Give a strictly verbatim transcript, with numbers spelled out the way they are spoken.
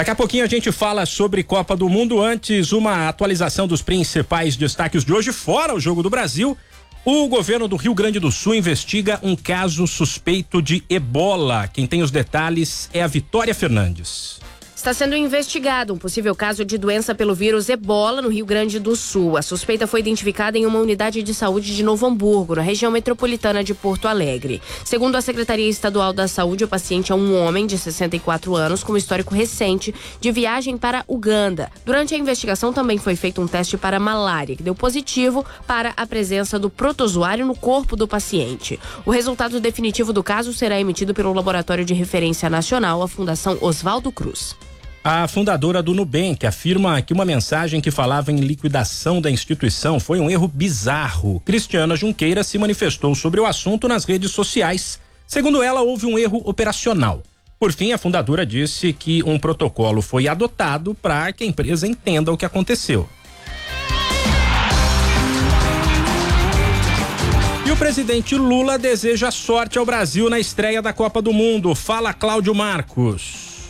Daqui a pouquinho a gente fala sobre Copa do Mundo. Antes, uma atualização dos principais destaques de hoje. Fora o Jogo do Brasil, o governo do Rio Grande do Sul investiga um caso suspeito de ebola. Quem tem os detalhes é a Vitória Fernandes. Está sendo investigado um possível caso de doença pelo vírus ebola no Rio Grande do Sul. A suspeita foi identificada em uma unidade de saúde de Novo Hamburgo, na região metropolitana de Porto Alegre. Segundo a Secretaria Estadual da Saúde, o paciente é um homem de sessenta e quatro anos com histórico recente de viagem para Uganda. Durante a investigação também foi feito um teste para malária, que deu positivo para a presença do protozoário no corpo do paciente. O resultado definitivo do caso será emitido pelo Laboratório de Referência Nacional, a Fundação Oswaldo Cruz. A fundadora do Nubank afirma que uma mensagem que falava em liquidação da instituição foi um erro bizarro. Cristiana Junqueira se manifestou sobre o assunto nas redes sociais. Segundo ela, houve um erro operacional. Por fim, a fundadora disse que um protocolo foi adotado para que a empresa entenda o que aconteceu. E o presidente Lula deseja sorte ao Brasil na estreia da Copa do Mundo. Fala, Cláudio Marcos.